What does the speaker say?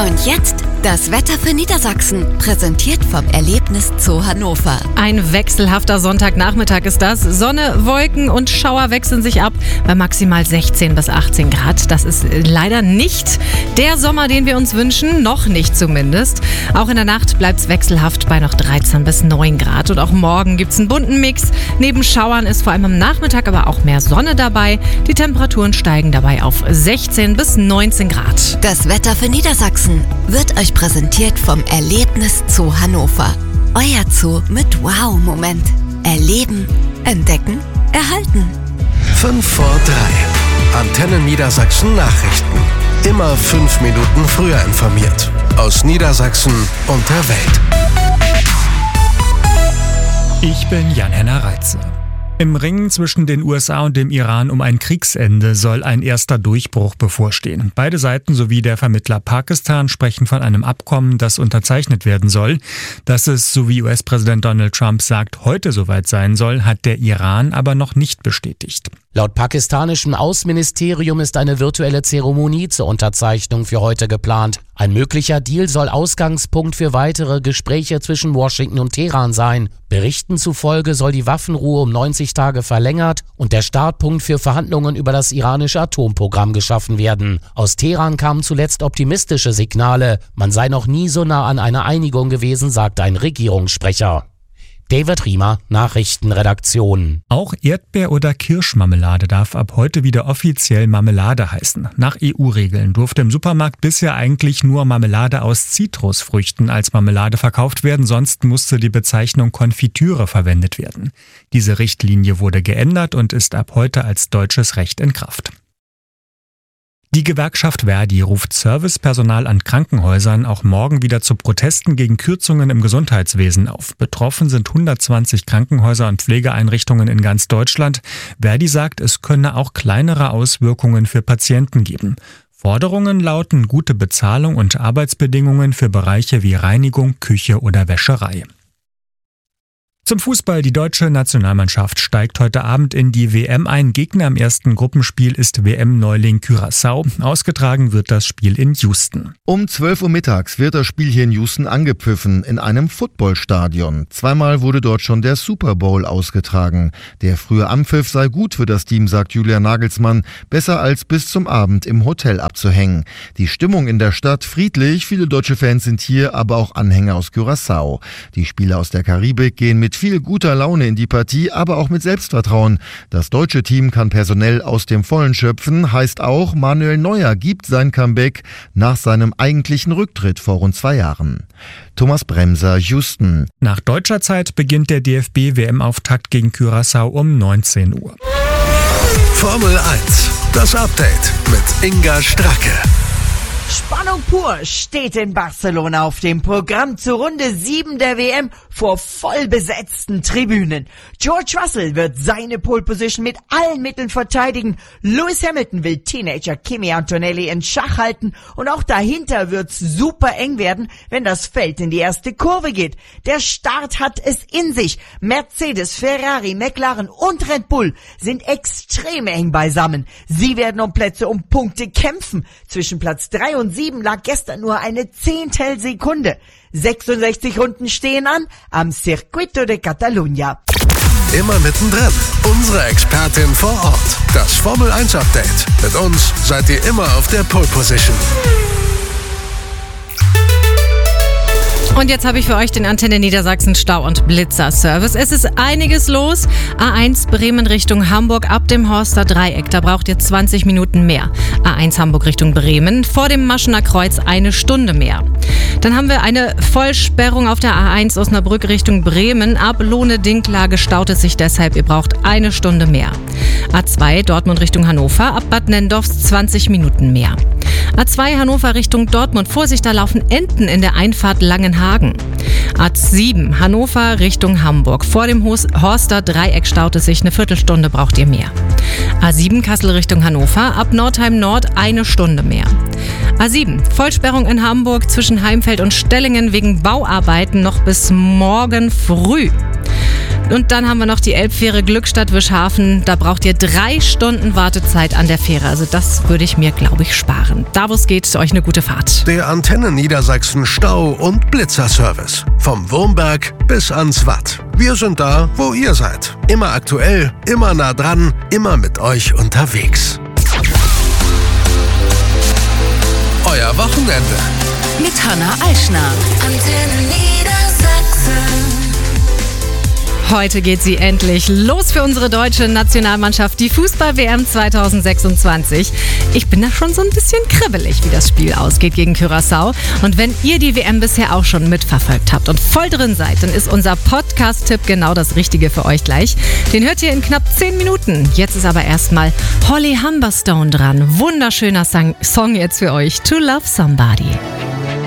Und jetzt das Wetter für Niedersachsen, präsentiert vom Erlebnis Zoo Hannover. Ein wechselhafter Sonntagnachmittag ist das. Sonne, Wolken und Schauer wechseln sich ab bei maximal 16 bis 18 Grad. Das ist leider nicht der Sommer, den wir uns wünschen, noch nicht zumindest. Auch in der Nacht bleibt es wechselhaft bei noch 13 bis 9 Grad. Und auch morgen gibt es einen bunten Mix. Neben Schauern ist vor allem am Nachmittag aber auch mehr Sonne dabei. Die Temperaturen steigen dabei auf 16 bis 19 Grad. Das Wetter für Niedersachsen wird euch präsentiert vom Erlebnis Zoo Hannover. Euer Zoo mit Wow-Moment. Erleben, entdecken, erhalten. 5 vor 3. Antenne Niedersachsen Nachrichten. Immer 5 Minuten früher informiert. Aus Niedersachsen und der Welt. Ich bin Jan-Henner Reitze. Im Ringen zwischen den USA und dem Iran um ein Kriegsende soll ein erster Durchbruch bevorstehen. Beide Seiten sowie der Vermittler Pakistan sprechen von einem Abkommen, das unterzeichnet werden soll. Dass es, so wie US-Präsident Donald Trump sagt, heute soweit sein soll, hat der Iran aber noch nicht bestätigt. Laut pakistanischem Außenministerium ist eine virtuelle Zeremonie zur Unterzeichnung für heute geplant. Ein möglicher Deal soll Ausgangspunkt für weitere Gespräche zwischen Washington und Teheran sein. Berichten zufolge soll die Waffenruhe um 90 Tage verlängert und der Startpunkt für Verhandlungen über das iranische Atomprogramm geschaffen werden. Aus Teheran kamen zuletzt optimistische Signale. Man sei noch nie so nah an einer Einigung gewesen, sagte ein Regierungssprecher. David Riemer, Nachrichtenredaktion. Auch Erdbeer- oder Kirschmarmelade darf ab heute wieder offiziell Marmelade heißen. Nach EU-Regeln durfte im Supermarkt bisher eigentlich nur Marmelade aus Zitrusfrüchten als Marmelade verkauft werden, sonst musste die Bezeichnung Konfitüre verwendet werden. Diese Richtlinie wurde geändert und ist ab heute als deutsches Recht in Kraft. Die Gewerkschaft Verdi ruft Servicepersonal an Krankenhäusern auch morgen wieder zu Protesten gegen Kürzungen im Gesundheitswesen auf. Betroffen sind 120 Krankenhäuser und Pflegeeinrichtungen in ganz Deutschland. Verdi sagt, es könne auch kleinere Auswirkungen für Patienten geben. Forderungen lauten gute Bezahlung und Arbeitsbedingungen für Bereiche wie Reinigung, Küche oder Wäscherei. Zum Fußball. Die deutsche Nationalmannschaft steigt heute Abend in die WM ein. Gegner im ersten Gruppenspiel ist WM-Neuling Curaçao. Ausgetragen wird das Spiel in Houston. Um 12 Uhr mittags wird das Spiel hier in Houston angepfiffen, in einem Footballstadion. Zweimal wurde dort schon der Super Bowl ausgetragen. Der frühe Anpfiff sei gut für das Team, sagt Julian Nagelsmann. Besser als bis zum Abend im Hotel abzuhängen. Die Stimmung in der Stadt friedlich. Viele deutsche Fans sind hier, aber auch Anhänger aus Curaçao. Die Spieler aus der Karibik gehen mit viel guter Laune in die Partie, aber auch mit Selbstvertrauen. Das deutsche Team kann personell aus dem Vollen schöpfen, heißt auch, Manuel Neuer gibt sein Comeback nach seinem eigentlichen Rücktritt vor rund 2 Jahren. Thomas Bremser, Houston. Nach deutscher Zeit beginnt der DFB-WM-Auftakt gegen Curaçao um 19 Uhr. Formel 1, das Update mit Inga Stracke. Spannung pur steht in Barcelona auf dem Programm zur Runde 7 der WM vor voll besetzten Tribünen. George Russell wird seine Pole Position mit allen Mitteln verteidigen. Lewis Hamilton will Teenager Kimi Antonelli in Schach halten und auch dahinter wird's super eng werden, wenn das Feld in die erste Kurve geht. Der Start hat es in sich. Mercedes, Ferrari, McLaren und Red Bull sind extrem eng beisammen. Sie werden um Plätze, um Punkte kämpfen. Zwischen Platz 3 und 7 lag gestern nur eine Zehntelsekunde. 66 Runden stehen an am Circuito de Catalunya. Immer mittendrin. Unsere Expertin vor Ort. Das Formel 1 Update. Mit uns seid ihr immer auf der Pole Position. Und jetzt habe ich für euch den Antenne Niedersachsen Stau- und Blitzer-Service. Es ist einiges los. A1 Bremen Richtung Hamburg ab dem Horster Dreieck. Da braucht ihr 20 Minuten mehr. A1 Hamburg Richtung Bremen. Vor dem Maschener Kreuz 1 Stunde mehr. Dann haben wir eine Vollsperrung auf der A1 Osnabrück Richtung Bremen. Ab Lohne-Dinklage staut es sich deshalb. Ihr braucht 1 Stunde mehr. A2 Dortmund Richtung Hannover. Ab Bad Nendorfs 20 Minuten mehr. A2 Hannover Richtung Dortmund. Vorsicht, da laufen Enten in der Einfahrt Langenhagen. A7 Hannover Richtung Hamburg. Vor dem Horster Dreieck staut es sich. eine Viertelstunde braucht ihr mehr. A7 Kassel Richtung Hannover. Ab Nordheim Nord 1 Stunde mehr. A7 Vollsperrung in Hamburg zwischen Heimfeld und Stellingen wegen Bauarbeiten noch bis morgen früh. Und dann haben wir noch die Elbfähre Glückstadt-Wischhafen. Da braucht ihr 3 Stunden Wartezeit an der Fähre. Also das würde ich mir, glaube ich, sparen. Da wo es geht, euch eine gute Fahrt. Der Antenne Niedersachsen Stau- und Blitzerservice. Vom Wurmberg bis ans Watt. Wir sind da, wo ihr seid. Immer aktuell, immer nah dran, immer mit euch unterwegs. Euer Wochenende. Mit Hanna Eichner. Antenne Niedersachsen. Heute geht sie endlich los für unsere deutsche Nationalmannschaft, die Fußball-WM 2026. Ich bin da schon so ein bisschen kribbelig, wie das Spiel ausgeht gegen Curaçao. Und wenn ihr die WM bisher auch schon mitverfolgt habt und voll drin seid, dann ist unser Podcast-Tipp genau das Richtige für euch gleich. Den hört ihr in knapp 10 Minuten. Jetzt ist aber erstmal Holly Humberstone dran. Wunderschöner Song jetzt für euch. To Love Somebody.